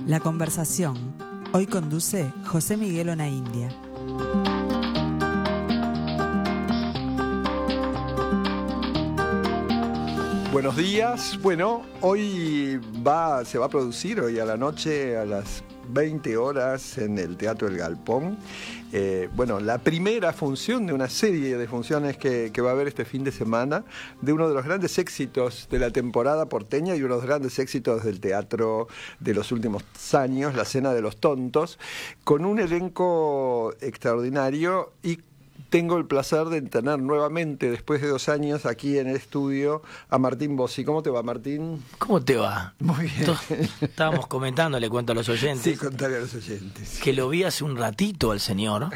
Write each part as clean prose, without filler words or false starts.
La conversación. Hoy conduce José Miguel Onaindia. Buenos días. Bueno, hoy se va a producir hoy a la noche a las 20 horas en el Teatro El Galpón. La primera función de una serie de funciones que va a haber este fin de semana, de uno de los grandes éxitos de la temporada porteña y uno de los grandes éxitos del teatro de los últimos años, La Cena de los Tontos, con un elenco extraordinario. Y tengo el placer de tener nuevamente, después de 2 años, aquí en el estudio, a Martín Bossi. ¿Cómo te va, Martín? ¿Cómo te va? Muy bien. Estábamos comentando, le cuento a los oyentes. Sí, contale a los oyentes. Que lo vi hace un ratito al señor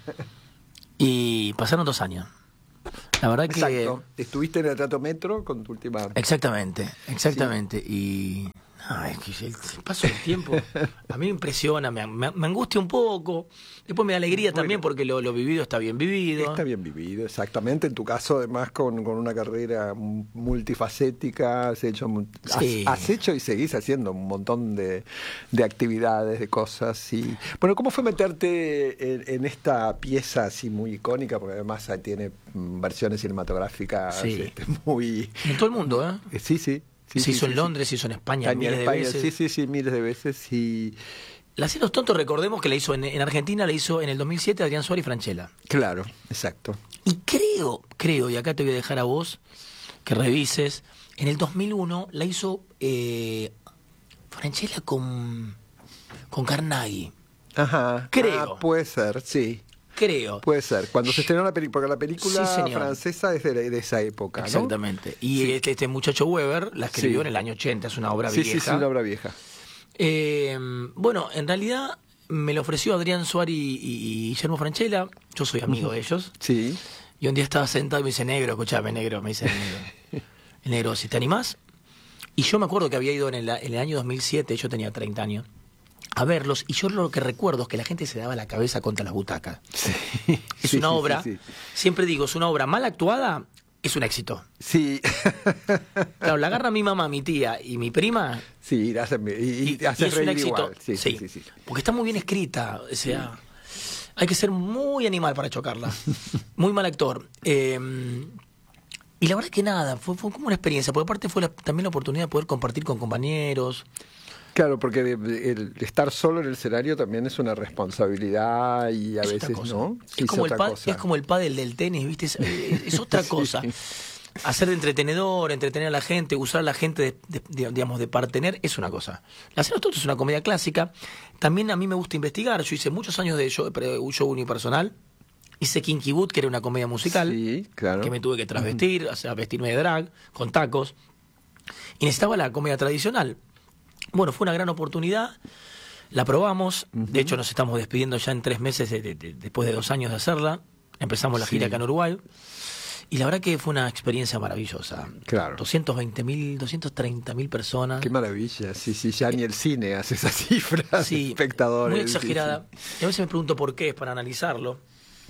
y pasaron 2 años. La verdad que... Exacto. Estuviste en el Teatro Metro con tu última... Exactamente. Sí. Y... es que el paso del tiempo a mí me impresiona, me angustia un poco, después me da alegría también porque lo vivido está bien vivido. Está bien vivido, exactamente. En tu caso, además, con una carrera multifacética, has hecho y seguís haciendo un montón de actividades, de cosas. Y bueno, ¿cómo fue meterte en esta pieza así muy icónica? Porque además tiene versiones cinematográficas muy... En todo el mundo, ¿eh? Sí. Se hizo en Londres, se hizo en España miles de veces. Sí, miles de veces. Y... La Cena de los Tontos, recordemos que la hizo en Argentina, la hizo en el 2007 Adrián Suárez y Francella. Claro, exacto. Y creo, y acá te voy a dejar a vos que revises, en el 2001 la hizo Francella con Carnaghi. Ajá. Creo. Puede ser, sí. Creo. Puede ser. Cuando se estrenó porque la película francesa es de esa época, ¿no? Exactamente. Y este muchacho Weber la escribió en el año 80, es una obra vieja. Sí, una obra vieja. En realidad me lo ofreció Adrián Suárez y Guillermo Francella. Yo soy amigo de ellos. Sí. Y un día estaba sentado y me dice, negro, escuchame, negro, me dice el negro, ¿si te animás? Y yo me acuerdo que había ido en el año 2007, yo tenía 30 años, a verlos, y yo lo que recuerdo es que la gente se daba la cabeza contra las butacas. Sí. Es una obra, siempre digo, es una obra mal actuada, es un éxito. Sí. Claro, la agarra mi mamá, mi tía y mi prima. Sí, y es un éxito. Igual. Sí. Porque está muy bien escrita, o sea, hay que ser muy animal para chocarla. Muy mal actor. Y la verdad es que nada, fue como una experiencia, porque aparte fue también la oportunidad de poder compartir con compañeros. Claro, porque el estar solo en el escenario también es una responsabilidad y a veces no. Sí, es como el pádel del tenis, ¿viste? Es otra cosa. Hacer de entretener a la gente, usar a la gente de partener, es una cosa. La Cena de los Tontos es una comedia clásica. También a mí me gusta investigar. Yo hice muchos años de show unipersonal. Hice Kinky Boot, que era una comedia musical. Sí, claro. Que me tuve que trasvestir, o sea, vestirme de drag, con tacos. Y necesitaba la comedia tradicional. Bueno, fue una gran oportunidad, la probamos, de hecho nos estamos despidiendo ya en 3 meses después de 2 años de hacerla, empezamos la gira acá en Uruguay, y la verdad que fue una experiencia maravillosa. Claro. 220.000, 230.000 personas. Qué maravilla, sí, ya ni el cine hace esa cifra de espectadores. Muy exagerada, y a veces me pregunto por qué, es para analizarlo.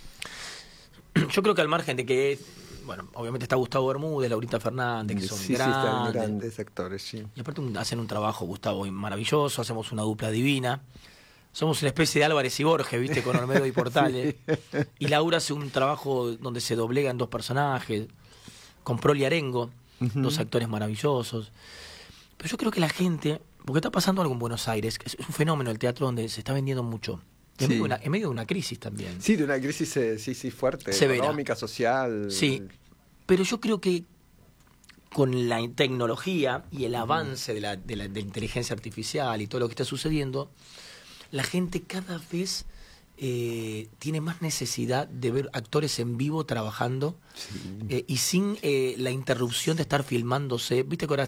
Yo creo que al margen de que... Bueno, obviamente está Gustavo Bermúdez, Laurita Fernández, que son grandes actores, sí. Y aparte hacen un trabajo, Gustavo, maravilloso, hacemos una dupla divina. Somos una especie de Álvarez y Borges, ¿viste? Con Olmedo y Portales. Sí. Y Laura hace un trabajo donde se doblegan 2 personajes, con Proli Arengo, 2 actores maravillosos. Pero yo creo que la gente, porque está pasando algo en Buenos Aires, es un fenómeno el teatro donde se está vendiendo mucho. En medio de una crisis también. Sí, de una crisis fuerte, severa, económica, social. Sí, pero yo creo que con la tecnología y el avance de la inteligencia artificial y todo lo que está sucediendo, la gente cada vez tiene más necesidad de ver actores en vivo trabajando y sin la interrupción de estar filmándose. Viste que ahora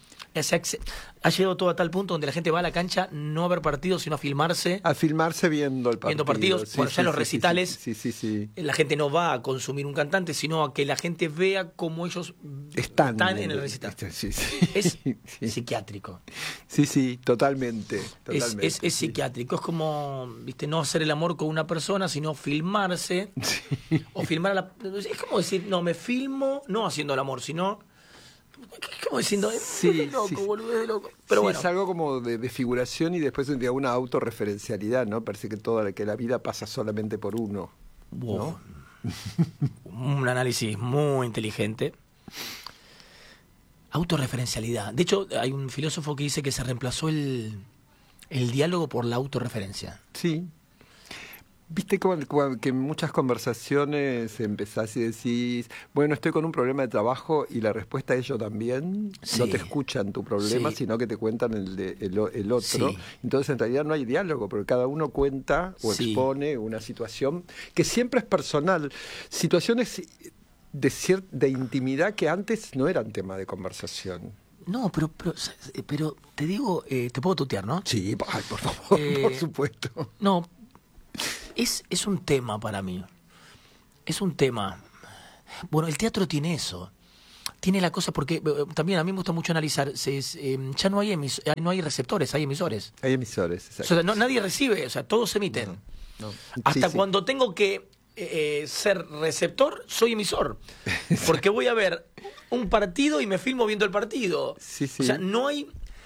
ha llegado todo a tal punto donde la gente va a la cancha no a ver partidos, sino a filmarse. A filmarse viendo el partido. Viendo partidos. Ya en los recitales, sí. La gente no va a consumir un cantante, sino a que la gente vea cómo ellos están en el recital. Es psiquiátrico. Sí, totalmente. Es psiquiátrico. Es como, viste, no hacer el amor con una persona, sino filmarse. O filmar a la... Es como decir, no, me filmo no haciendo el amor, sino... como diciendo, Sí, es de loco, sí. boludo, es de loco. Pero Sí, bueno, es algo como de figuración y después de una autorreferencialidad, ¿no? Parece que la vida pasa solamente por uno, wow, ¿no? un análisis muy inteligente. Autorreferencialidad. De hecho, hay un filósofo que dice que se reemplazó el diálogo por la autorreferencia. Sí. Viste que en muchas conversaciones empezás y decís, bueno, estoy con un problema de trabajo y la respuesta es yo también. Sí. No te escuchan tu problema, Sí. sino que te cuentan el otro. Sí. Entonces, en realidad no hay diálogo, porque cada uno cuenta o Sí. expone una situación que siempre es personal. Situaciones de intimidad que antes no eran tema de conversación. No, pero te digo, te puedo tutear, ¿no? Sí, ay, por favor, por supuesto. No, es un tema para mí. Es un tema. Bueno, el teatro tiene eso. Tiene la cosa, porque también a mí me gusta mucho analizar, ya no hay receptores, hay emisores. Hay emisores, O exacto. sea, nadie recibe, o sea, todos emiten. No. Hasta Sí, sí. cuando tengo que ser receptor, soy emisor. Porque voy a ver un partido y me filmo viendo el partido. Sí, sí. O sea, no hay...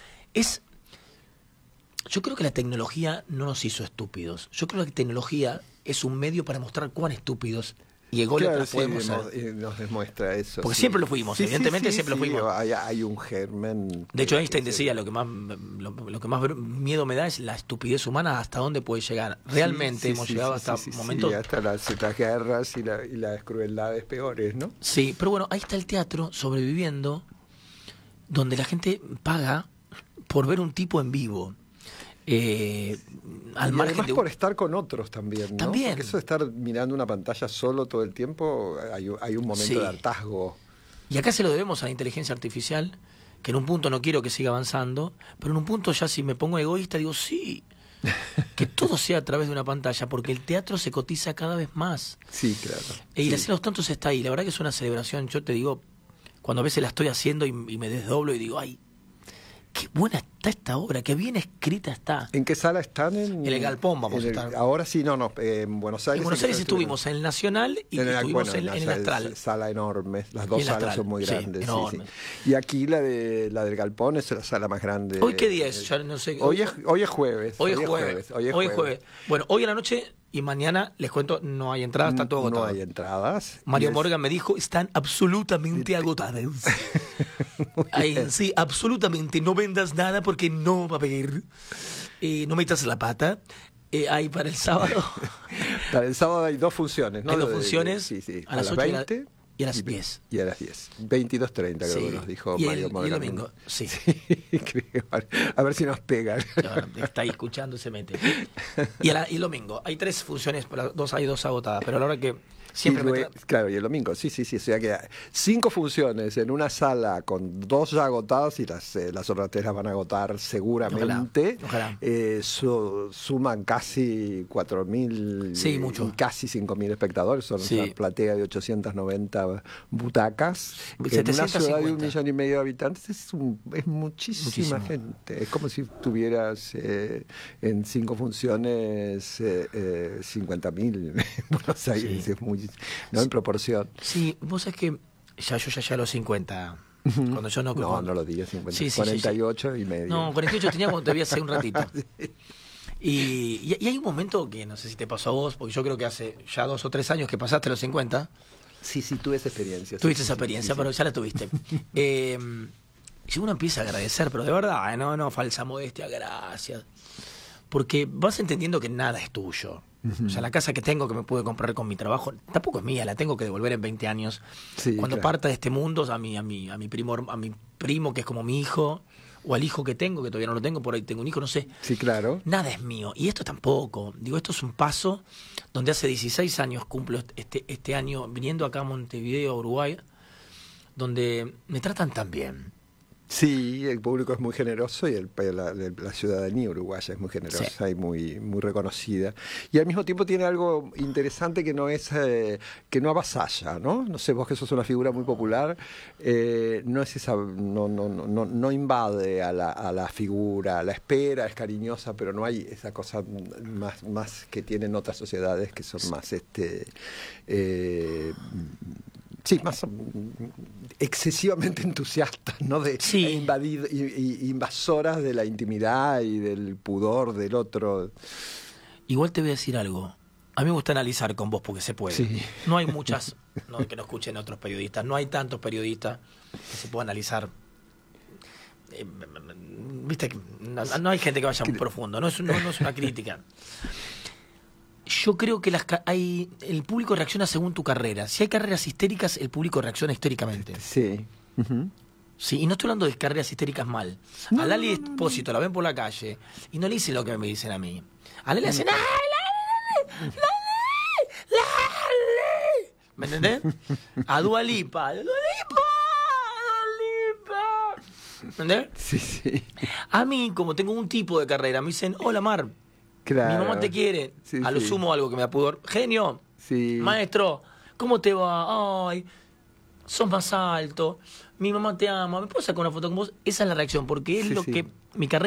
Yo creo que la tecnología no nos hizo estúpidos. Yo creo que la tecnología es un medio para mostrar cuán estúpidos y ególatras sí, podemos ser. nos demuestra eso. Porque sí. siempre lo fuimos, evidentemente siempre lo fuimos. Hay un germen. De hecho, Einstein que- decía, lo que más miedo me da es la estupidez humana, hasta dónde puede llegar. Realmente Sí, hemos sí, llegado sí, hasta sí, sí, momentos... sí, hasta las guerras y las crueldades peores, ¿no? Sí, pero bueno, ahí está el teatro sobreviviendo, donde la gente paga por ver un tipo en vivo. Al Y margen además de... por estar con otros también, ¿no? También. Porque eso de estar mirando una pantalla solo todo el tiempo, hay un momento Sí. de hartazgo. Y acá se lo debemos a la inteligencia artificial, que en un punto no quiero que siga avanzando, pero en un punto ya si me pongo egoísta digo, sí, que todo sea a través de una pantalla, porque el teatro se cotiza cada vez más. Sí, claro. Y la Sí. Cena de los Tontos está ahí, la verdad que es una celebración. Yo te digo, cuando a veces la estoy haciendo y me desdoblo y digo, ay, qué buena está esta obra, qué bien escrita está. ¿En qué sala están? En el Galpón vamos a estar. Ahora sí, no, en Buenos Aires. En Buenos Aires estuvimos en el Nacional y estuvimos en el Astral. Sala enorme, las Y dos el salas Astral, son muy sí, grandes. Sí, enorme. sí. Y aquí la del Galpón es la sala más grande. ¿Hoy qué día es? Ya no sé. Hoy es jueves. Hoy es jueves. Bueno, hoy en la noche y mañana, les cuento, no hay entradas, está todo agotado. No hay entradas. Mario Y Morgan me dijo, están absolutamente agotadas. Ahí, sí, absolutamente, no vendas nada porque no va a haber. No metas la pata. Hay para el sábado. Para el sábado hay dos funciones, ¿no? Hay dos funciones, Sí, sí. a las 8 y a las 10. Y a las 10. 22:30 creo Sí. que nos dijo Y Mario el Morgan. domingo, sí. A ver si nos pegan. Claro, está ahí escuchando, se mete. Y el domingo, hay 3 funciones, hay 2 agotadas, pero a la hora que siempre Claro, y el domingo, sí. O sea que 5 funciones en una sala con 2 ya agotadas y las otras 3 las van a agotar seguramente. Ojalá. Suman casi 4.000 Sí, mucho. y casi 5.000 espectadores. Son Sí. una platea de 890 butacas. En una 750. ciudad de 1,5 millones de habitantes es muchísima Muchísimo. gente. Es como si tuvieras en 5 funciones 50.000 en Buenos Aires. Sí. Es muy, ¿no? En proporción. Sí, vos sabés que ya a los 50, cuando yo no... No lo digas, Sí, 48 y medio. No, 48 tenía cuando te vi hace un ratito. Y hay un momento que no sé si te pasó a vos, porque yo creo que hace ya 2 o 3 años que pasaste los 50, Sí, tuve esa experiencia. tuviste Sí, esa sí, experiencia, sí, pero sí. ya la tuviste. Si uno empieza a agradecer, pero de verdad, no falsa modestia, gracias. Porque vas entendiendo que nada es tuyo. O sea, la casa que tengo que me pude comprar con mi trabajo, tampoco es mía, la tengo que devolver en 20 años. Sí, Cuando claro. parta de este mundo, a mi primo que es como mi hijo, o al hijo que tengo, que todavía no lo tengo, por ahí tengo un hijo, no sé. Sí, claro. Nada es mío. Y esto tampoco. Digo, esto es un paso donde hace 16 años cumplo este año viniendo acá a Montevideo, a Uruguay, donde me tratan tan bien. Sí, el público es muy generoso y la ciudadanía uruguaya es muy generosa Sí. y muy reconocida. Y al mismo tiempo tiene algo interesante que no es que no avasalla, ¿no? No sé, vos que sos una figura muy popular, no es esa, no invade a la figura, la espera es cariñosa, pero no hay esa cosa más que tienen otras sociedades que son más Sí, más excesivamente entusiastas, ¿no? Sí. Invasoras de la intimidad y del pudor del otro. Igual te voy a decir algo. A mí me gusta analizar con vos porque se puede. Sí. No hay muchas, no, que no escuchen otros periodistas, no hay tantos periodistas que se puedan analizar. Viste que no hay gente que vaya muy profundo, no es una crítica. Yo creo que el público reacciona según tu carrera. Si hay carreras histéricas, el público reacciona histéricamente. Sí. Uh-huh. Sí, y no estoy hablando de carreras histéricas mal. A Lali Espósito la ven por la calle y no le dicen lo que me dicen a mí. A Lali le hacen ¡ay, Lali! ¿Me entendés? A Dua Lipa. ¿Me entendés? Sí, sí. A mí, como tengo un tipo de carrera, me dicen, hola Mar, Claro. mi mamá te quiere. Sí, A lo sí. sumo algo que me da pudor. Genio, Sí. maestro, ¿cómo te va? Ay, sos más alto. Mi mamá te ama. ¿Me puedo sacar una foto con vos? Esa es la reacción, porque es Sí, lo sí. que mi carrera